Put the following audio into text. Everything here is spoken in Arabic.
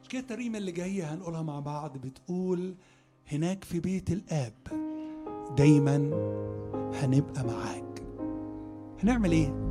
كده الترنيمة اللي جاية هنقولها مع بعض بتقول: هناك في بيت الآب دايما هنبقى معاك. هنعمل ايه؟